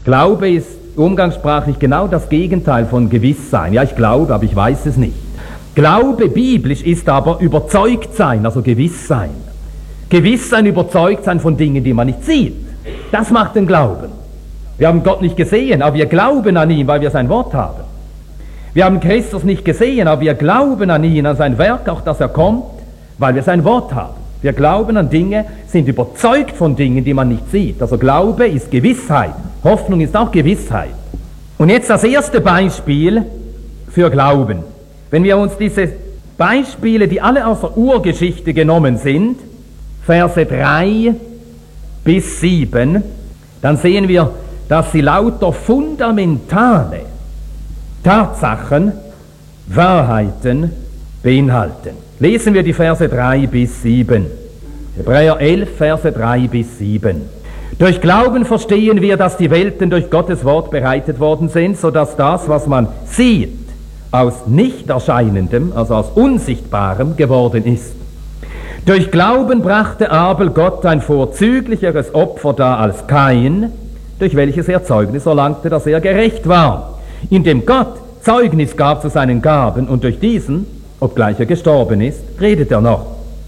Glaube ist umgangssprachlich genau das Gegenteil von Gewisssein. Ja, ich glaube, aber ich weiß es nicht. Glaube biblisch ist aber überzeugt sein, also gewiss sein. Gewiss sein, überzeugt sein von Dingen, die man nicht sieht. Das macht den Glauben. Wir haben Gott nicht gesehen, aber wir glauben an ihn, weil wir sein Wort haben. Wir haben Christus nicht gesehen, aber wir glauben an ihn, an sein Werk, auch dass er kommt, weil wir sein Wort haben. Wir glauben an Dinge, sind überzeugt von Dingen, die man nicht sieht. Also Glaube ist Gewissheit. Hoffnung ist auch Gewissheit. Und jetzt das erste Beispiel für Glauben. Wenn wir uns diese Beispiele, die alle aus der Urgeschichte genommen sind, Verse 3 bis 7, dann sehen wir, dass sie lauter fundamentale Tatsachen, Wahrheiten beinhalten. Lesen wir die Verse 3 bis 7. Hebräer 11, Verse 3 bis 7. Durch Glauben verstehen wir, dass die Welten durch Gottes Wort bereitet worden sind, sodass das, was man sieht, aus Nichterscheinendem, also aus Unsichtbarem geworden ist. Durch Glauben brachte Abel Gott ein vorzüglicheres Opfer dar als Kain, durch welches er Zeugnis erlangte, dass er gerecht war, indem Gott Zeugnis gab zu seinen Gaben, und durch diesen, obgleich er gestorben ist, redet er noch.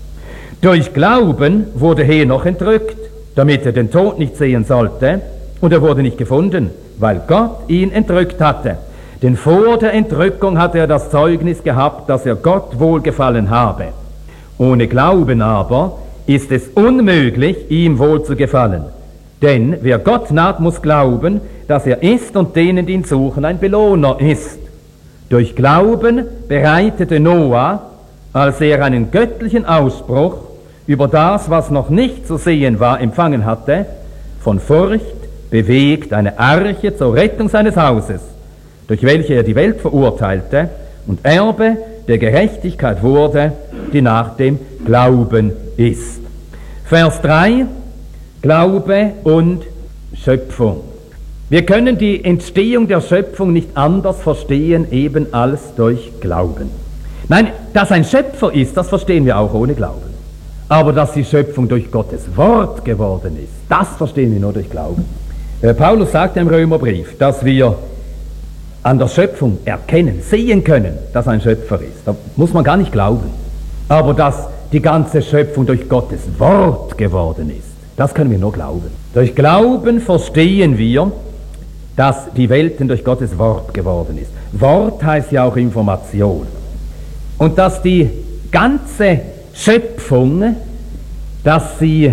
Durch Glauben wurde Henoch entrückt, damit er den Tod nicht sehen sollte, und er wurde nicht gefunden, weil Gott ihn entrückt hatte. Denn vor der Entrückung hatte er das Zeugnis gehabt, dass er Gott wohlgefallen habe. Ohne Glauben aber ist es unmöglich, ihm wohl zu gefallen. Denn wer Gott naht, muss glauben, dass er ist und denen, die ihn suchen, ein Belohner ist. Durch Glauben bereitete Noah, als er einen göttlichen Ausspruch über das, was noch nicht zu sehen war, empfangen hatte, von Furcht bewegt eine Arche zur Rettung seines Hauses, durch welche er die Welt verurteilte und Erbe der Gerechtigkeit wurde, die nach dem Glauben ist. Vers 3, Glaube und Schöpfung. Wir können die Entstehung der Schöpfung nicht anders verstehen, eben als durch Glauben. Nein, dass ein Schöpfer ist, das verstehen wir auch ohne Glauben. Aber dass die Schöpfung durch Gottes Wort geworden ist, das verstehen wir nur durch Glauben. Paulus sagt im Römerbrief, dass wir an der Schöpfung erkennen, sehen können, dass ein Schöpfer ist. Da muss man gar nicht glauben. Aber dass die ganze Schöpfung durch Gottes Wort geworden ist, das können wir nur glauben. Durch Glauben verstehen wir, dass die Welten durch Gottes Wort geworden ist. Wort heißt ja auch Information. Und dass die ganze Schöpfung, dass sie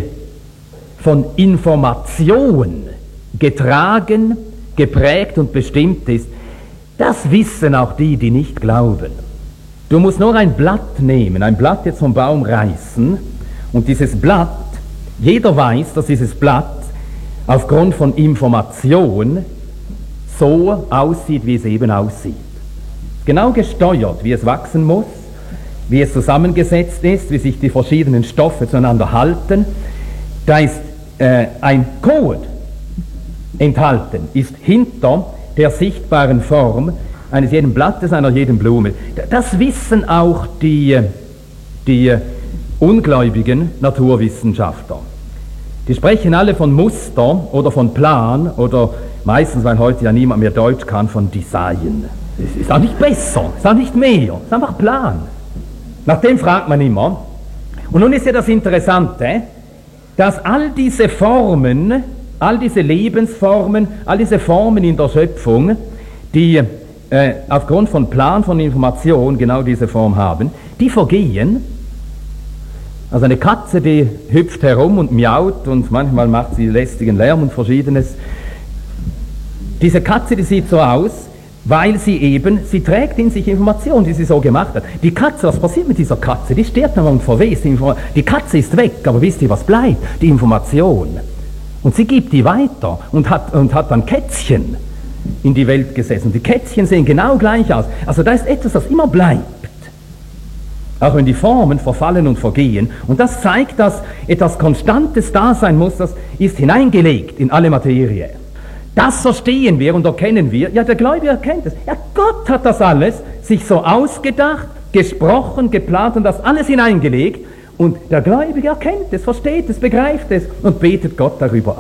von Information getragen, geprägt und bestimmt ist, das wissen auch die, die nicht glauben. Du musst nur ein Blatt nehmen, ein Blatt jetzt vom Baum reißen, und dieses Blatt, jeder weiß, dass dieses Blatt aufgrund von Information so aussieht, wie es eben aussieht. Genau gesteuert, wie es wachsen muss, wie es zusammengesetzt ist, wie sich die verschiedenen Stoffe zueinander halten. Da ist ein Code enthalten, ist hinter der sichtbaren Form eines jeden Blattes, einer jeden Blume. Das wissen auch die ungläubigen Naturwissenschaftler. Die sprechen alle von Muster oder von Plan oder meistens, weil heute ja niemand mehr Deutsch kann, von Design. Es ist auch nicht besser, es ist auch nicht mehr, es ist einfach Plan. Nach dem fragt man immer. Und nun ist ja das Interessante, dass all diese Formen, all diese Lebensformen, all diese Formen in der Schöpfung, die aufgrund von Plan, von Information genau diese Form haben, die vergehen. Also eine Katze, die hüpft herum und miaut und manchmal macht sie lästigen Lärm und Verschiedenes. Diese Katze, die sieht so aus, weil sie trägt in sich Information, die sie so gemacht hat. Die Katze, was passiert mit dieser Katze? Die stirbt dann und verwest. Die Katze ist weg, aber wisst ihr, was bleibt? Die Information. Und sie gibt die weiter und hat dann Kätzchen in die Welt gesessen. Die Kätzchen sehen genau gleich aus. Also da ist etwas, das immer bleibt. Auch wenn die Formen verfallen und vergehen. Und das zeigt, dass etwas Konstantes da sein muss, das ist hineingelegt in alle Materie. Das verstehen wir und erkennen wir. Ja, der Gläubige erkennt es. Ja, Gott hat das alles sich so ausgedacht, gesprochen, geplant und das alles hineingelegt. Und der Gläubige erkennt es, versteht es, begreift es und betet Gott darüber an.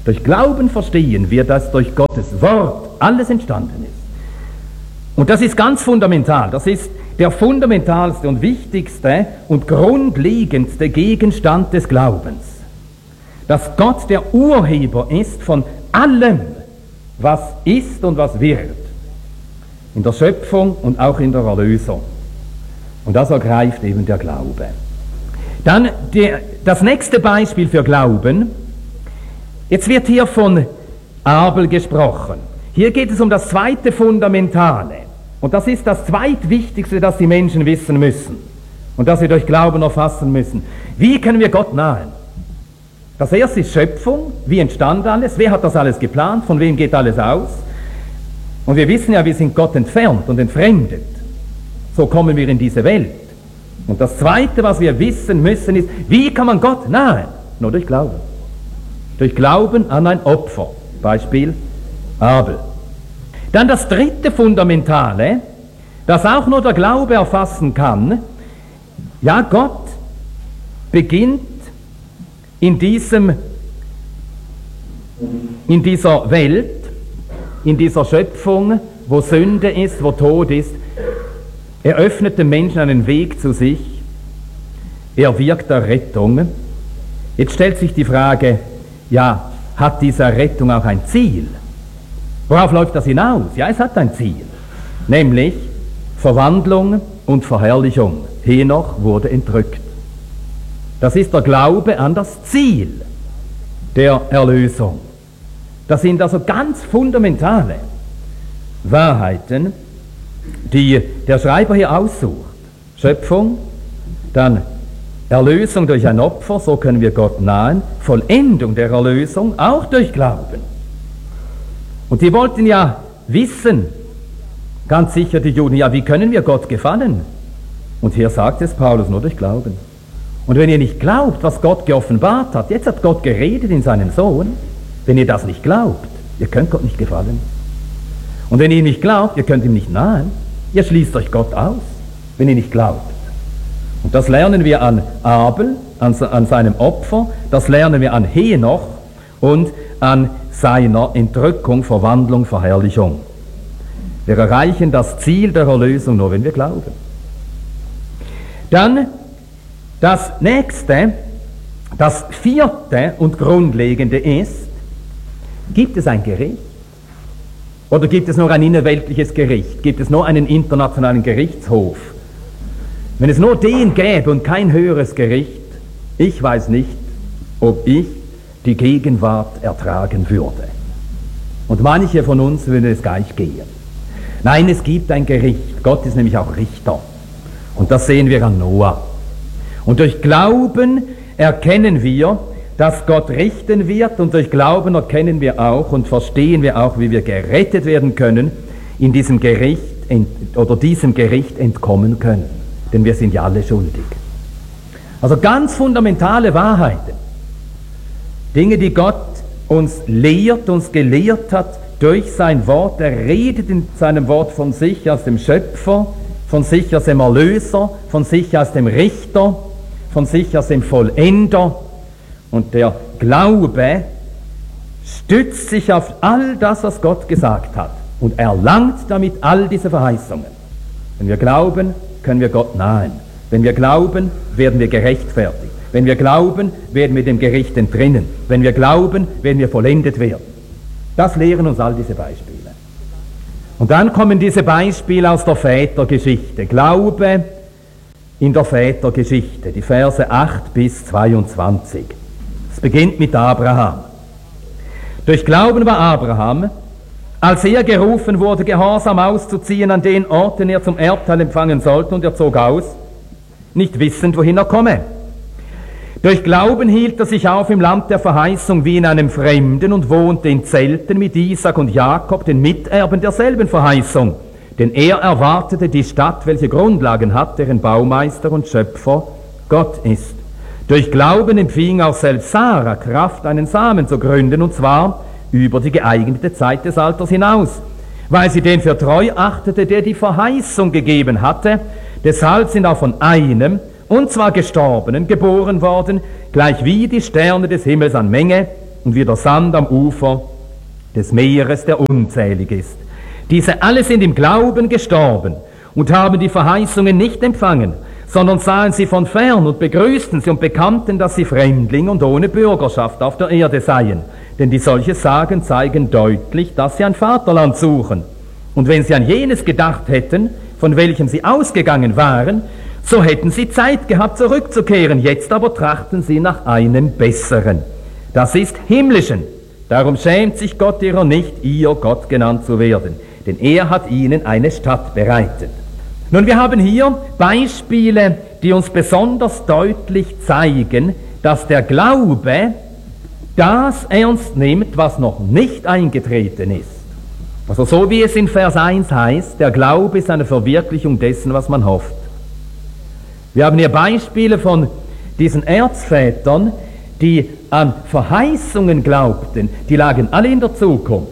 Durch Glauben verstehen wir, dass durch Gottes Wort alles entstanden ist. Und das ist ganz fundamental. Das ist der fundamentalste und wichtigste und grundlegendste Gegenstand des Glaubens. Dass Gott der Urheber ist von allem, was ist und was wird. In der Schöpfung und auch in der Erlösung. Und das ergreift eben der Glaube. Dann das nächste Beispiel für Glauben. Jetzt wird hier von Abel gesprochen. Hier geht es um das zweite Fundamentale. Und das ist das zweitwichtigste, das die Menschen wissen müssen. Und das sie durch Glauben erfassen müssen. Wie können wir Gott nahen? Das erste ist Schöpfung. Wie entstand alles? Wer hat das alles geplant? Von wem geht alles aus? Und wir wissen ja, wir sind Gott entfernt und entfremdet. So kommen wir in diese Welt. Und das Zweite, was wir wissen müssen, ist, wie kann man Gott nahen? Nur durch Glauben. Durch Glauben an ein Opfer. Beispiel Abel. Dann das dritte Fundamentale, das auch nur der Glaube erfassen kann. Ja, Gott beginnt in dieser Welt, in dieser Schöpfung, wo Sünde ist, wo Tod ist. Er öffnet dem Menschen einen Weg zu sich. Er wirkt der Rettung. Jetzt stellt sich die Frage, ja, hat diese Rettung auch ein Ziel? Worauf läuft das hinaus? Ja, es hat ein Ziel, nämlich Verwandlung und Verherrlichung. Henoch wurde entrückt. Das ist der Glaube an das Ziel der Erlösung. Das sind also ganz fundamentale Wahrheiten, die der Schreiber hier aussucht. Schöpfung, dann Erlösung durch ein Opfer, so können wir Gott nahen, Vollendung der Erlösung, auch durch Glauben. Und die wollten ja wissen, ganz sicher die Juden, ja, wie können wir Gott gefallen? Und hier sagt es Paulus, nur durch Glauben. Und wenn ihr nicht glaubt, was Gott geoffenbart hat, jetzt hat Gott geredet in seinem Sohn, wenn ihr das nicht glaubt, ihr könnt Gott nicht gefallen. Und wenn ihr nicht glaubt, ihr könnt ihm nicht nahen, ihr schließt euch Gott aus, wenn ihr nicht glaubt. Und das lernen wir an Abel, an seinem Opfer, das lernen wir an Henoch und an seiner Entrückung, Verwandlung, Verherrlichung. Wir erreichen das Ziel der Erlösung nur, wenn wir glauben. Dann das nächste, das vierte und grundlegende ist, gibt es ein Gericht? Oder gibt es nur ein innerweltliches Gericht? Gibt es nur einen internationalen Gerichtshof? Wenn es nur den gäbe und kein höheres Gericht, ich weiß nicht, ob ich die Gegenwart ertragen würde. Und manche von uns würden es gleich gehen. Nein, es gibt ein Gericht. Gott ist nämlich auch Richter. Und das sehen wir an Noah. Und durch Glauben erkennen wir, dass Gott richten wird, und durch Glauben erkennen wir auch und verstehen wir auch, wie wir gerettet werden können, in diesem Gericht diesem Gericht entkommen können. Denn wir sind ja alle schuldig. Also ganz fundamentale Wahrheiten. Dinge, die Gott uns lehrt, uns gelehrt hat durch sein Wort. Er redet in seinem Wort von sich als dem Schöpfer, von sich als dem Erlöser, von sich als dem Richter, von sich als dem Vollender. Und der Glaube stützt sich auf all das, was Gott gesagt hat, und erlangt damit all diese Verheißungen. Wenn wir glauben, können wir Gott nahen. Wenn wir glauben, werden wir gerechtfertigt. Wenn wir glauben, werden wir dem Gericht entrinnen. Wenn wir glauben, werden wir vollendet werden. Das lehren uns all diese Beispiele. Und dann kommen diese Beispiele aus der Vätergeschichte. Glaube in der Vätergeschichte, die Verse 8 bis 22. Es beginnt mit Abraham. Durch Glauben war Abraham, als er gerufen wurde, gehorsam auszuziehen an den Ort, den er zum Erbteil empfangen sollte, und er zog aus, nicht wissend, wohin er komme. Durch Glauben hielt er sich auf im Land der Verheißung wie in einem Fremden und wohnte in Zelten mit Isaak und Jakob, den Miterben derselben Verheißung. Denn er erwartete die Stadt, welche Grundlagen hat, deren Baumeister und Schöpfer Gott ist. Durch Glauben empfing auch selbst Sarah Kraft, einen Samen zu gründen, und zwar über die geeignete Zeit des Alters hinaus, weil sie den für treu achtete, der die Verheißung gegeben hatte. Deshalb sind auch von einem, und zwar Gestorbenen, geboren worden, gleichwie die Sterne des Himmels an Menge und wie der Sand am Ufer des Meeres, der unzählig ist. Diese alle sind im Glauben gestorben und haben die Verheißungen nicht empfangen, sondern sahen sie von fern und begrüßten sie und bekannten, dass sie Fremdling und ohne Bürgerschaft auf der Erde seien. Denn die solche Sagen zeigen deutlich, dass sie ein Vaterland suchen. Und wenn sie an jenes gedacht hätten, von welchem sie ausgegangen waren, so hätten sie Zeit gehabt, zurückzukehren. Jetzt aber trachten sie nach einem Besseren. Das ist Himmlischen. Darum schämt sich Gott ihrer nicht, ihr Gott genannt zu werden. Denn er hat ihnen eine Stadt bereitet. Nun, wir haben hier Beispiele, die uns besonders deutlich zeigen, dass der Glaube das ernst nimmt, was noch nicht eingetreten ist. Also so wie es in Vers 1 heißt, der Glaube ist eine Verwirklichung dessen, was man hofft. Wir haben hier Beispiele von diesen Erzvätern, die an Verheißungen glaubten, die lagen alle in der Zukunft.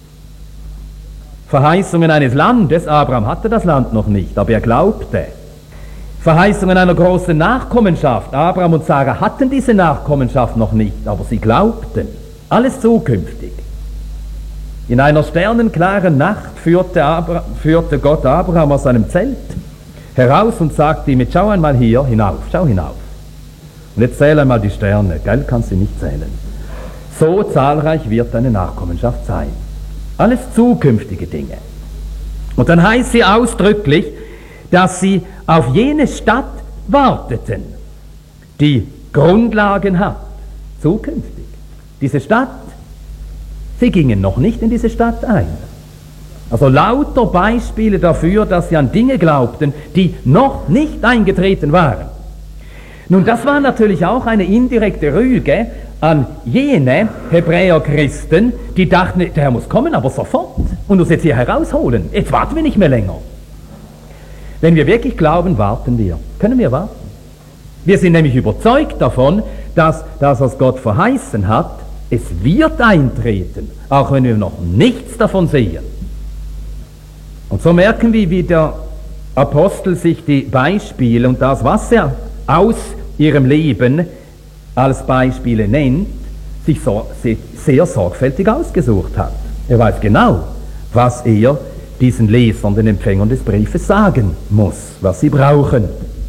Verheißungen eines Landes, Abraham hatte das Land noch nicht, aber er glaubte. Verheißungen einer großen Nachkommenschaft, Abraham und Sarah hatten diese Nachkommenschaft noch nicht, aber sie glaubten. Alles zukünftig. In einer sternenklaren Nacht führte Gott Abraham aus seinem Zelt heraus und sagte ihm, schau einmal hier hinauf, schau hinauf. Und jetzt zähl einmal die Sterne, gell, kannst du nicht zählen. So zahlreich wird deine Nachkommenschaft sein. Alles zukünftige Dinge. Und dann heißt sie ausdrücklich, dass sie auf jene Stadt warteten, die Grundlagen hat, zukünftig. Diese Stadt, sie gingen noch nicht in diese Stadt ein. Also lauter Beispiele dafür, dass sie an Dinge glaubten, die noch nicht eingetreten waren. Nun, das war natürlich auch eine indirekte Rüge an jene Hebräer-Christen, die dachten, der Herr muss kommen, aber sofort und uns jetzt hier herausholen. Jetzt warten wir nicht mehr länger. Wenn wir wirklich glauben, warten wir. Können wir warten? Wir sind nämlich überzeugt davon, dass das, was Gott verheißen hat, es wird eintreten, auch wenn wir noch nichts davon sehen. Und so merken wir, wie der Apostel sich die Beispiele und das, was er aus ihrem Leben als Beispiele nennt, sich sehr sorgfältig ausgesucht hat. Er weiß genau, was er diesen Lesern, den Empfängern des Briefes sagen muss, was sie brauchen.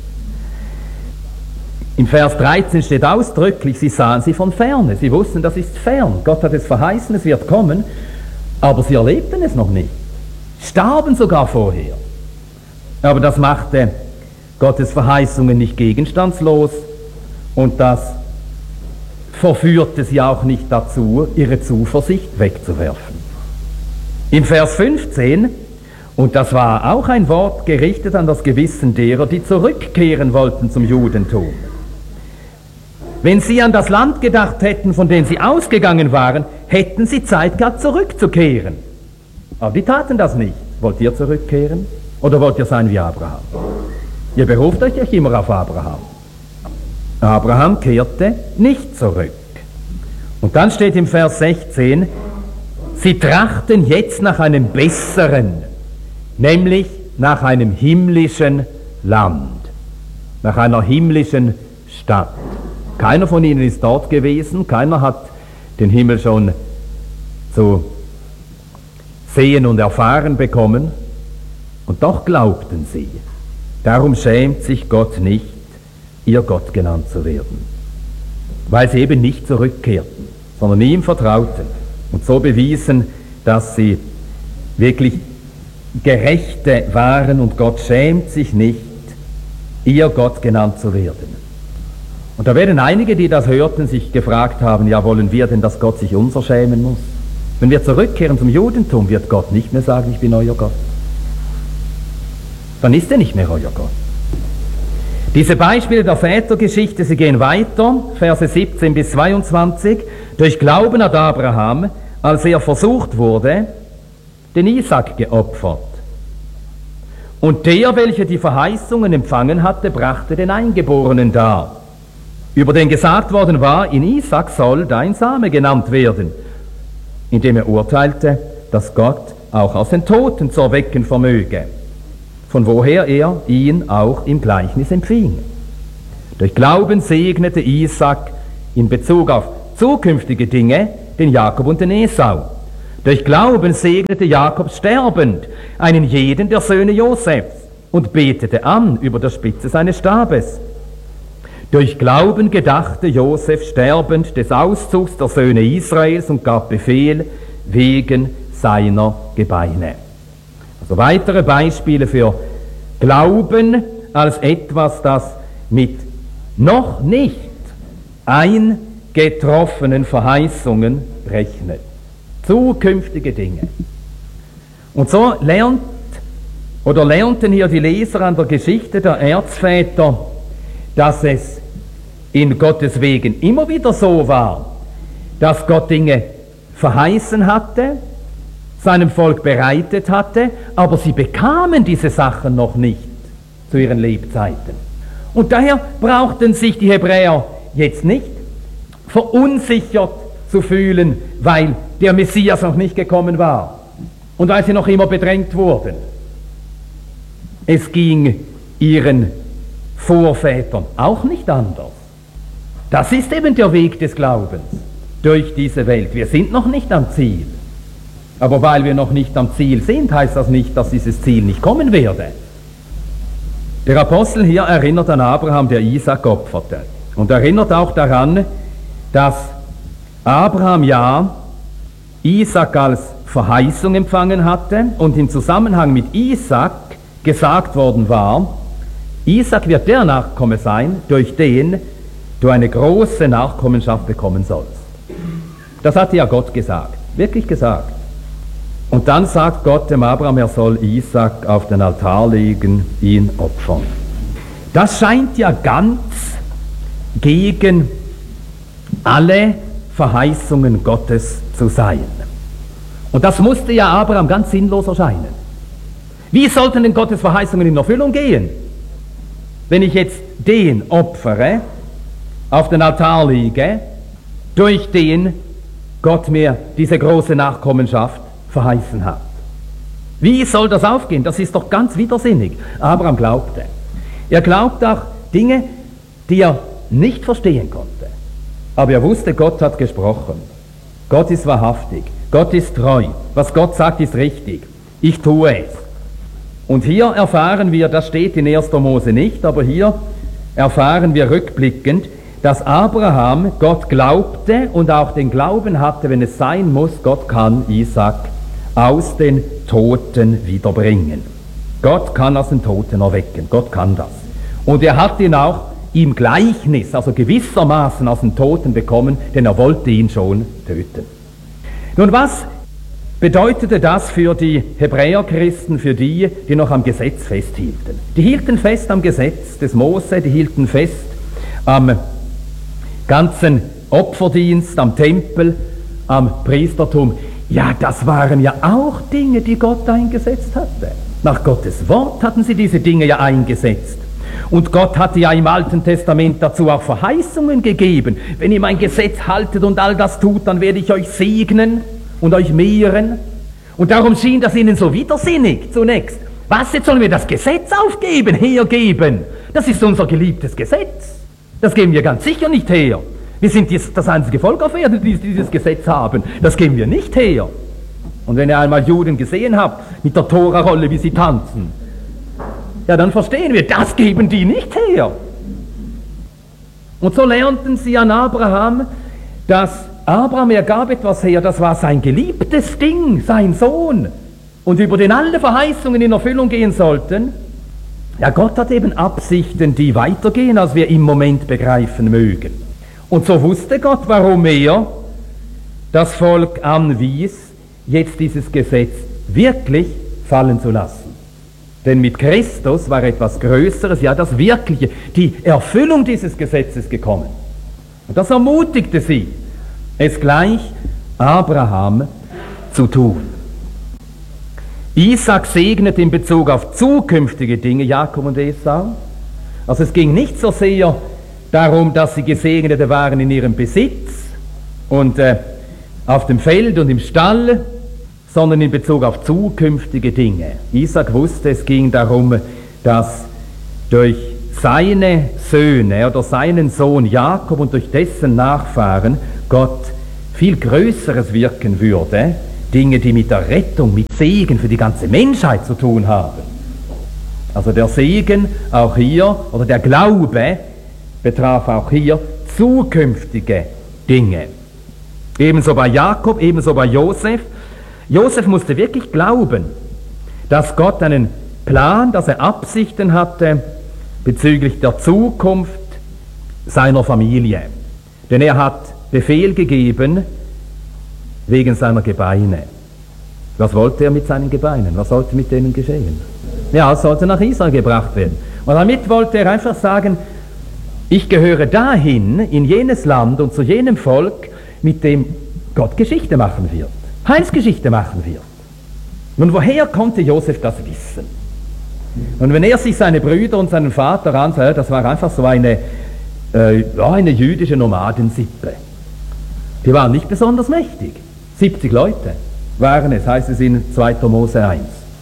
Im Vers 13 steht ausdrücklich, sie sahen sie von ferne, sie wussten, das ist fern. Gott hat es verheißen, es wird kommen, aber sie erlebten es noch nicht. Starben sogar vorher. Aber das machte Gottes Verheißungen nicht gegenstandslos und das verführte sie auch nicht dazu, ihre Zuversicht wegzuwerfen. Im Vers 15, und das war auch ein Wort gerichtet an das Gewissen derer, die zurückkehren wollten zum Judentum. Wenn sie an das Land gedacht hätten, von dem sie ausgegangen waren, hätten sie Zeit gehabt, zurückzukehren. Aber die taten das nicht. Wollt ihr zurückkehren? Oder wollt ihr sein wie Abraham? Ihr beruft euch ja immer auf Abraham. Abraham kehrte nicht zurück. Und dann steht im Vers 16, sie trachten jetzt nach einem Besseren, nämlich nach einem himmlischen Land, nach einer himmlischen Stadt. Keiner von ihnen ist dort gewesen, keiner hat den Himmel schon zu sehen und erfahren bekommen, und doch glaubten sie. Darum schämt sich Gott nicht, ihr Gott genannt zu werden, weil sie eben nicht zurückkehrten, sondern ihm vertrauten und so bewiesen, dass sie wirklich Gerechte waren und Gott schämt sich nicht, ihr Gott genannt zu werden. Und da werden einige, die das hörten, sich gefragt haben, ja, wollen wir denn, dass Gott sich unser schämen muss? Wenn wir zurückkehren zum Judentum, wird Gott nicht mehr sagen, ich bin euer Gott. Dann ist er nicht mehr euer Gott. Diese Beispiele der Vätergeschichte, sie gehen weiter, Verse 17 bis 22. Durch Glauben hat Abraham, als er versucht wurde, den Isaak geopfert. Und der, welcher die Verheißungen empfangen hatte, brachte den Eingeborenen dar, über den gesagt worden war, in Isaak soll dein Same genannt werden, indem er urteilte, dass Gott auch aus den Toten zu erwecken vermöge, von woher er ihn auch im Gleichnis empfing. Durch Glauben segnete Isaak in Bezug auf zukünftige Dinge, den Jakob und den Esau. Durch Glauben segnete Jakob sterbend einen jeden der Söhne Josefs und betete an über der Spitze seines Stabes. Durch Glauben gedachte Josef sterbend des Auszugs der Söhne Israels und gab Befehl wegen seiner Gebeine. Also weitere Beispiele für Glauben als etwas, das mit noch nicht eingetroffenen Verheißungen rechnet. Zukünftige Dinge. Und so lernten hier die Leser an der Geschichte der Erzväter, dass es in Gottes Wegen immer wieder so war, dass Gott Dinge verheißen hatte, seinem Volk bereitet hatte, aber sie bekamen diese Sachen noch nicht zu ihren Lebzeiten. Und daher brauchten sich die Hebräer jetzt nicht verunsichert zu fühlen, weil der Messias noch nicht gekommen war und weil sie noch immer bedrängt wurden. Es ging ihren Vorvätern auch nicht anders. Das ist eben der Weg des Glaubens durch diese Welt. Wir sind noch nicht am Ziel. Aber weil wir noch nicht am Ziel sind, heißt das nicht, dass dieses Ziel nicht kommen werde. Der Apostel hier erinnert an Abraham, der Isaak opferte. Und erinnert auch daran, dass Abraham ja Isaak als Verheißung empfangen hatte und im Zusammenhang mit Isaak gesagt worden war, Isaak wird der Nachkomme sein, durch den du eine große Nachkommenschaft bekommen sollst. Das hatte ja Gott gesagt, wirklich gesagt. Und dann sagt Gott dem Abraham, er soll Isaak auf den Altar legen, ihn opfern. Das scheint ja ganz gegen alle Verheißungen Gottes zu sein. Und das musste ja Abraham ganz sinnlos erscheinen. Wie sollten denn Gottes Verheißungen in Erfüllung gehen? Wenn ich jetzt den opfere, auf den Altar lege, durch den Gott mir diese große Nachkommenschaft verheißen hat. Wie soll das aufgehen? Das ist doch ganz widersinnig. Abraham glaubte. Er glaubte auch Dinge, die er nicht verstehen konnte. Aber er wusste, Gott hat gesprochen. Gott ist wahrhaftig. Gott ist treu. Was Gott sagt, ist richtig. Ich tue es. Und hier erfahren wir, das steht in 1. Mose nicht, aber hier erfahren wir rückblickend, dass Abraham Gott glaubte und auch den Glauben hatte, wenn es sein muss, Gott kann Isaak aus den Toten wiederbringen. Gott kann aus den Toten erwecken. Gott kann das. Und er hat ihn auch im Gleichnis, also gewissermaßen aus den Toten bekommen, denn er wollte ihn schon töten. Nun, was bedeutete das für die Hebräerchristen, für die, die noch am Gesetz festhielten? Die hielten fest am Gesetz des Mose, die hielten fest am ganzen Opferdienst, am Tempel, am Priestertum. Ja, das waren ja auch Dinge, die Gott eingesetzt hatte. Nach Gottes Wort hatten sie diese Dinge ja eingesetzt. Und Gott hatte ja im Alten Testament dazu auch Verheißungen gegeben. Wenn ihr mein Gesetz haltet und all das tut, dann werde ich euch segnen und euch mehren. Und darum schien das ihnen so widersinnig zunächst. Was, jetzt sollen wir das Gesetz aufgeben, hergeben? Das ist unser geliebtes Gesetz. Das geben wir ganz sicher nicht her. Wir sind das einzige Volk auf Erden, die dieses Gesetz haben. Das geben wir nicht her. Und wenn ihr einmal Juden gesehen habt, mit der Tora-Rolle, wie sie tanzen, ja, dann verstehen wir, das geben die nicht her. Und so lernten sie an Abraham, dass Abraham, er gab etwas her, das war sein geliebtes Ding, sein Sohn, und über den alle Verheißungen in Erfüllung gehen sollten. Ja, Gott hat eben Absichten, die weitergehen, als wir im Moment begreifen mögen. Und so wusste Gott, warum er das Volk anwies, jetzt dieses Gesetz wirklich fallen zu lassen. Denn mit Christus war etwas Größeres, ja das Wirkliche, die Erfüllung dieses Gesetzes gekommen. Und das ermutigte sie, es gleich Abraham zu tun. Isaak segnet in Bezug auf zukünftige Dinge Jakob und Esau. Also es ging nicht so sehr darum, dass sie Gesegnete waren in ihrem Besitz und auf dem Feld und im Stall, sondern in Bezug auf zukünftige Dinge. Isaak wusste, es ging darum, dass durch seine Söhne oder seinen Sohn Jakob und durch dessen Nachfahren Gott viel Größeres wirken würde, Dinge, die mit der Rettung, mit Segen für die ganze Menschheit zu tun haben. Also der Segen auch hier, oder der Glaube betraf auch hier zukünftige Dinge. Ebenso bei Jakob, ebenso bei Josef. Josef musste wirklich glauben, dass Gott einen Plan, dass er Absichten hatte bezüglich der Zukunft seiner Familie. Denn er hat Befehl gegeben wegen seiner Gebeine. Was wollte er mit seinen Gebeinen? Was sollte mit denen geschehen? Ja, es sollte nach Israel gebracht werden. Und damit wollte er einfach sagen, ich gehöre dahin, in jenes Land und zu jenem Volk, mit dem Gott Geschichte machen wird, Heilsgeschichte machen wird. Nun, woher konnte Josef das wissen? Und wenn er sich seine Brüder und seinen Vater ansah, das war einfach so eine jüdische Nomadensippe. Die waren nicht besonders mächtig. 70 Leute waren es, heißt es in 2. Mose 1.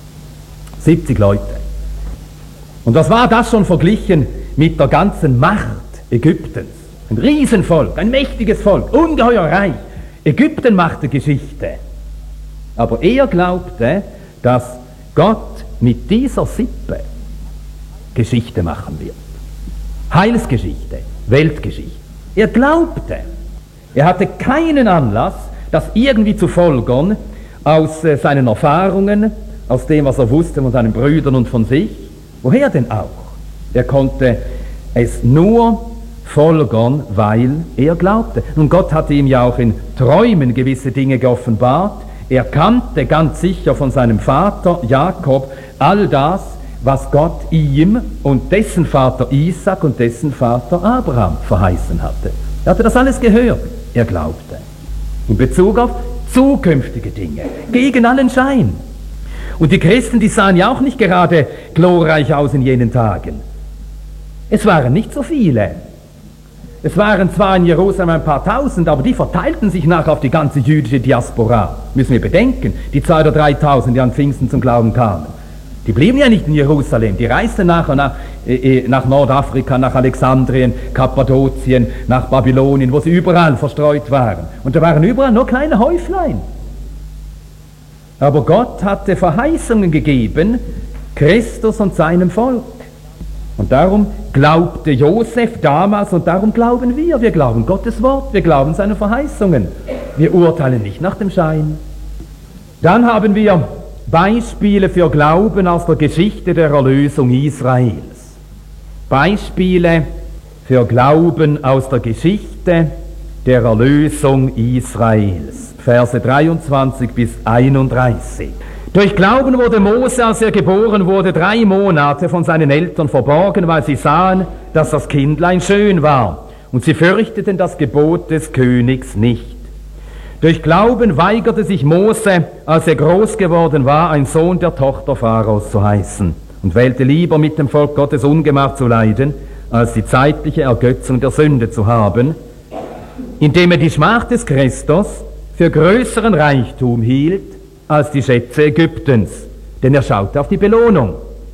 70 Leute. Und was war das schon verglichen mit der ganzen Macht Ägyptens? Ein Riesenvolk, ein mächtiges Volk, ungeheuer reich. Ägypten machte Geschichte. Aber er glaubte, dass Gott mit dieser Sippe Geschichte machen wird. Heilsgeschichte, Weltgeschichte. Er glaubte. Er hatte keinen Anlass, das irgendwie zu folgern aus seinen Erfahrungen, aus dem, was er wusste von seinen Brüdern und von sich. Woher denn auch? Er konnte es nur folgern, weil er glaubte. Und Gott hatte ihm ja auch in Träumen gewisse Dinge geoffenbart. Er kannte ganz sicher von seinem Vater Jakob all das, was Gott ihm und dessen Vater Isaac und dessen Vater Abraham verheißen hatte. Er hatte das alles gehört. Er glaubte. In Bezug auf zukünftige Dinge, gegen allen Schein. Und die Christen, die sahen ja auch nicht gerade glorreich aus in jenen Tagen. Es waren nicht so viele. Es waren zwar in Jerusalem ein paar Tausend, aber die verteilten sich nachher auf die ganze jüdische Diaspora. Müssen wir bedenken, die 2.000 oder 3.000, die an Pfingsten zum Glauben kamen. Die blieben ja nicht in Jerusalem, die reisten nachher nach Nordafrika, nach Alexandrien, Kappadokien, nach Babylonien, wo sie überall verstreut waren. Und da waren überall nur kleine Häuflein. Aber Gott hatte Verheißungen gegeben, Christus und seinem Volk. Und darum glaubte Josef damals und darum glauben wir. Wir glauben Gottes Wort, wir glauben seine Verheißungen. Wir urteilen nicht nach dem Schein. Dann haben wir Beispiele für Glauben aus der Geschichte der Erlösung Israels. Beispiele für Glauben aus der Geschichte der Erlösung Israels. Verse 23 bis 31. Durch Glauben wurde Mose, als er geboren wurde, 3 Monate von seinen Eltern verborgen, weil sie sahen, dass das Kindlein schön war. Und sie fürchteten das Gebot des Königs nicht. Durch Glauben weigerte sich Mose, als er groß geworden war, ein Sohn der Tochter Pharaos zu heißen und wählte lieber mit dem Volk Gottes Ungemach zu leiden, als die zeitliche Ergötzung der Sünde zu haben, indem er die Schmach des Christus für größeren Reichtum hielt als die Schätze Ägyptens, denn er schaute auf die Belohnung.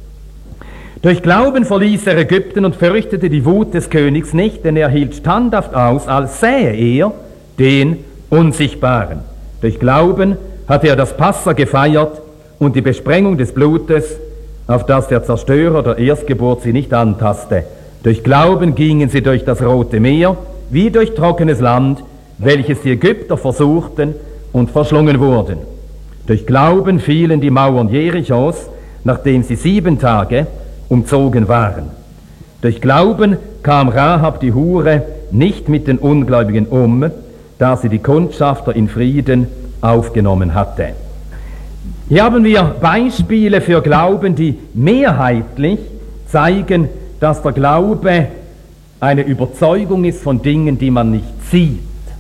Durch Glauben verließ er Ägypten und fürchtete die Wut des Königs nicht, denn er hielt standhaft aus, als sähe er den Unsichtbaren. Durch Glauben hatte er das Passa gefeiert und die Besprengung des Blutes, auf das der Zerstörer der Erstgeburt sie nicht antaste. Durch Glauben gingen sie durch das Rote Meer, wie durch trockenes Land, welches die Ägypter versuchten und verschlungen wurden. Durch Glauben fielen die Mauern Jerichos, nachdem sie 7 Tage umzogen waren. Durch Glauben kam Rahab die Hure nicht mit den Ungläubigen da sie die Kundschafter in Frieden aufgenommen hatte. Hier haben wir Beispiele für Glauben, die mehrheitlich zeigen, dass der Glaube eine Überzeugung ist von Dingen, die man nicht sieht.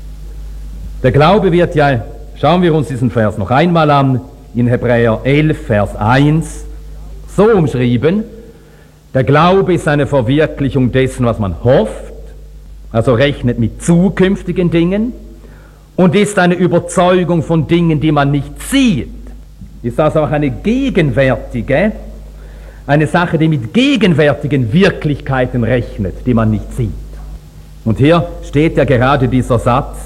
Der Glaube wird ja, schauen wir uns diesen Vers noch einmal an, in Hebräer 11, Vers 1, so umschrieben: Der Glaube ist eine Verwirklichung dessen, was man hofft, also rechnet mit zukünftigen Dingen, und ist eine Überzeugung von Dingen, die man nicht sieht. Ist also auch eine gegenwärtige, eine Sache, die mit gegenwärtigen Wirklichkeiten rechnet, die man nicht sieht. Und hier steht ja gerade dieser Satz: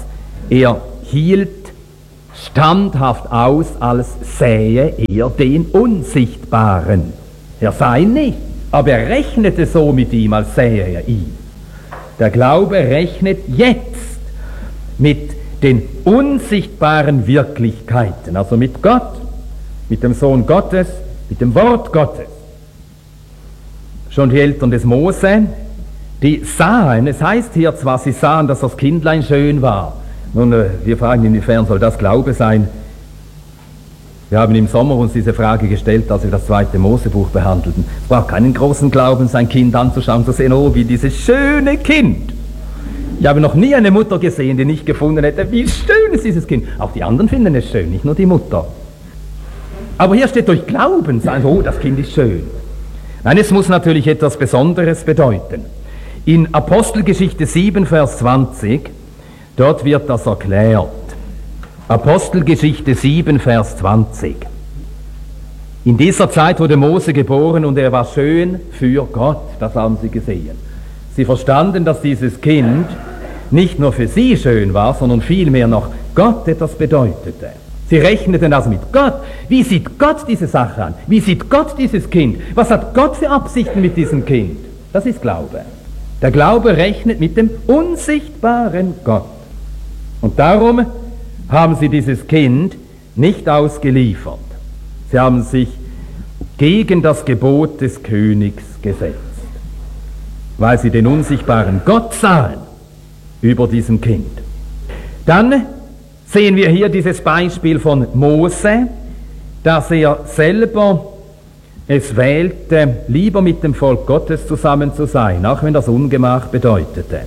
Er hielt standhaft aus, als sähe er den Unsichtbaren. Er sah ihn nicht, aber er rechnete so mit ihm, als sähe er ihn. Der Glaube rechnet jetzt mit den unsichtbaren Wirklichkeiten, also mit Gott, mit dem Sohn Gottes, mit dem Wort Gottes. Schon die Eltern des Mose, die sahen, es heißt hier zwar, sie sahen, dass das Kindlein schön war. Nun, wir fragen, inwiefern soll das Glaube sein? Wir haben im Sommer uns diese Frage gestellt, als wir das 2. Mosebuch behandelten. Es braucht keinen großen Glauben, sein Kind anzuschauen, zu sehen, oh, wie dieses schöne Kind. Ich habe noch nie eine Mutter gesehen, die nicht gefunden hätte, wie schön ist dieses Kind. Auch die anderen finden es schön, nicht nur die Mutter. Aber hier steht durch Glauben, sagen, oh, das Kind ist schön. Nein, es muss natürlich etwas Besonderes bedeuten. In Apostelgeschichte 7, Vers 20, dort wird das erklärt. Apostelgeschichte 7, Vers 20. In dieser Zeit wurde Mose geboren und er war schön für Gott, das haben sie gesehen. Sie verstanden, dass dieses Kind nicht nur für sie schön war, sondern vielmehr noch Gott etwas bedeutete. Sie rechneten also mit Gott. Wie sieht Gott diese Sache an? Wie sieht Gott dieses Kind? Was hat Gott für Absichten mit diesem Kind? Das ist Glaube. Der Glaube rechnet mit dem unsichtbaren Gott. Und darum haben sie dieses Kind nicht ausgeliefert. Sie haben sich gegen das Gebot des Königs gesetzt, weil sie den unsichtbaren Gott sahen über diesem Kind. Dann sehen wir hier dieses Beispiel von Mose, dass er selber es wählte, lieber mit dem Volk Gottes zusammen zu sein, auch wenn das Ungemach bedeutete.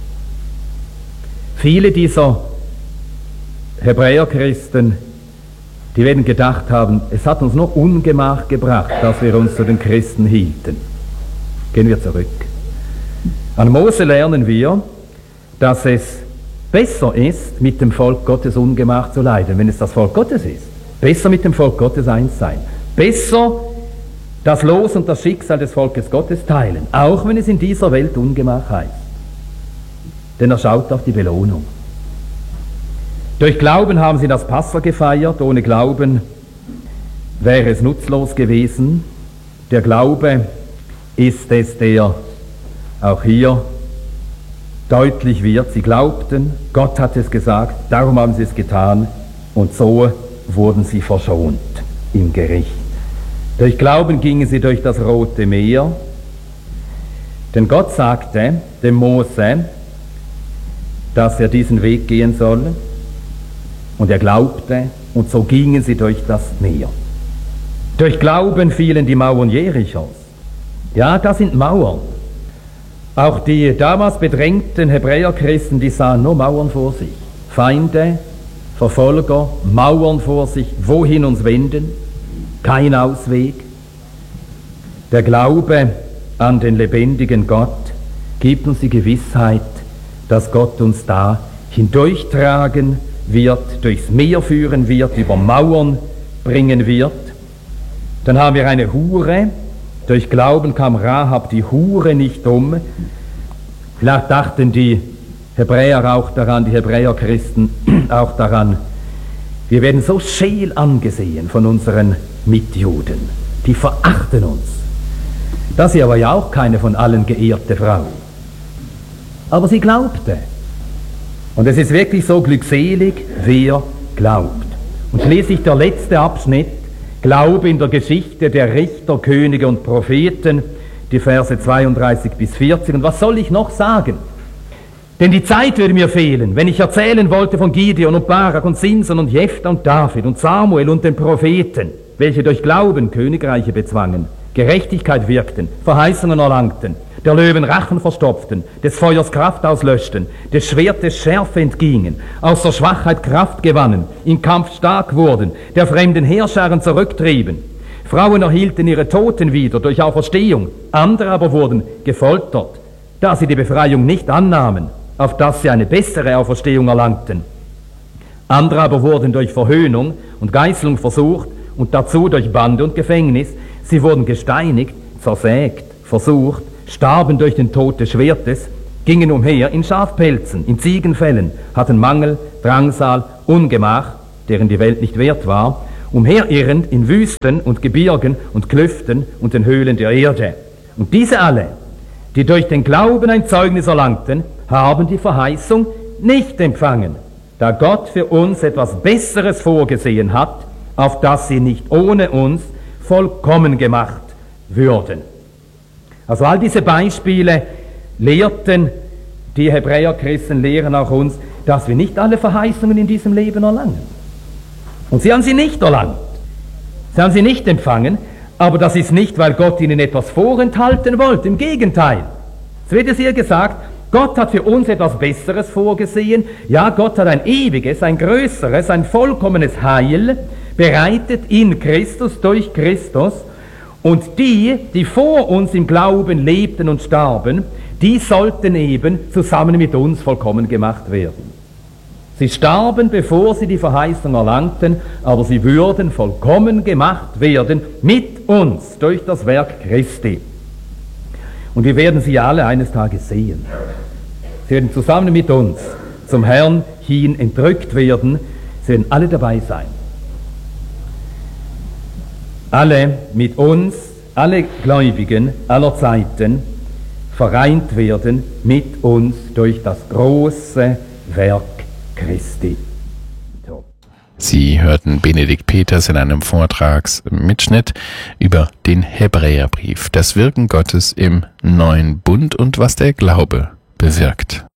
Viele dieser Hebräerchristen, die werden gedacht haben, es hat uns nur Ungemach gebracht, dass wir uns zu den Christen hielten. Gehen wir zurück. An Mose lernen wir, dass es besser ist, mit dem Volk Gottes Ungemach zu leiden, wenn es das Volk Gottes ist. Besser mit dem Volk Gottes eins sein. Besser das Los und das Schicksal des Volkes Gottes teilen, auch wenn es in dieser Welt Ungemach heißt. Denn er schaut auf die Belohnung. Durch Glauben haben sie das Passa gefeiert, ohne Glauben wäre es nutzlos gewesen. Der Glaube ist es, der auch hier deutlich wird. Sie glaubten, Gott hat es gesagt, darum haben sie es getan und so wurden sie verschont im Gericht. Durch Glauben gingen sie durch das Rote Meer, denn Gott sagte dem Mose, dass er diesen Weg gehen soll, und er glaubte, und so gingen sie durch das Meer. Durch Glauben fielen die Mauern Jerichos. Ja, das sind Mauern. Auch die damals bedrängten Hebräerchristen, die sahen nur Mauern vor sich. Feinde, Verfolger, Mauern vor sich, wohin uns wenden, kein Ausweg. Der Glaube an den lebendigen Gott gibt uns die Gewissheit, dass Gott uns da hindurchtragen wird, durchs Meer führen wird, über Mauern bringen wird. Dann haben wir eine Hure. Durch Glauben kam Rahab die Hure nicht um. Vielleicht dachten die Hebräer auch daran, die Hebräerchristen auch daran, wir werden so scheel angesehen von unseren Mitjuden. Die verachten uns. Das ist aber ja auch keine von allen geehrte Frau. Aber sie glaubte. Und es ist wirklich so glückselig, wer glaubt. Und schließlich der letzte Abschnitt, Glaube in der Geschichte der Richter, Könige und Propheten, die Verse 32 bis 40. Und was soll ich noch sagen? Denn die Zeit würde mir fehlen, wenn ich erzählen wollte von Gideon und Barak und Simson und Jephtha und David und Samuel und den Propheten, welche durch Glauben Königreiche bezwangen, Gerechtigkeit wirkten, Verheißungen erlangten, der Löwen Rachen verstopften, des Feuers Kraft auslöschten, des Schwertes Schärfe entgingen, aus der Schwachheit Kraft gewannen, im Kampf stark wurden, der fremden Heerscharen zurücktrieben. Frauen erhielten ihre Toten wieder durch Auferstehung, andere aber wurden gefoltert, da sie die Befreiung nicht annahmen, auf dass sie eine bessere Auferstehung erlangten. Andere aber wurden durch Verhöhnung und Geißelung versucht und dazu durch Bande und Gefängnis. Sie wurden gesteinigt, zersägt, versucht, starben durch den Tod des Schwertes, gingen umher in Schafpelzen, in Ziegenfällen, hatten Mangel, Drangsal, Ungemach, deren die Welt nicht wert war, umherirrend in Wüsten und Gebirgen und Klüften und den Höhlen der Erde. Und diese alle, die durch den Glauben ein Zeugnis erlangten, haben die Verheißung nicht empfangen, da Gott für uns etwas Besseres vorgesehen hat, auf das sie nicht ohne uns vollkommen gemacht würden. Also all diese Beispiele lehrten die Hebräerchristen, lehren auch uns, dass wir nicht alle Verheißungen in diesem Leben erlangen. Und sie haben sie nicht erlangt. Sie haben sie nicht empfangen, aber das ist nicht, weil Gott ihnen etwas vorenthalten wollte. Im Gegenteil. Es wird es hier gesagt, Gott hat für uns etwas Besseres vorgesehen. Ja, Gott hat ein ewiges, ein größeres, ein vollkommenes Heil bereitet in Christus, durch Christus. Und die vor uns im Glauben lebten und starben, die sollten eben zusammen mit uns vollkommen gemacht werden. Sie starben, bevor sie die Verheißung erlangten, aber sie würden vollkommen gemacht werden mit uns durch das Werk Christi. Und wir werden sie alle eines Tages sehen. Sie werden zusammen mit uns zum Herrn hin entrückt werden. Sie werden alle dabei sein. Alle mit uns, alle Gläubigen aller Zeiten vereint werden mit uns durch das große Werk Christi. So. Sie hörten Benedikt Peters in einem Vortragsmitschnitt über den Hebräerbrief, das Wirken Gottes im neuen Bund und was der Glaube bewirkt.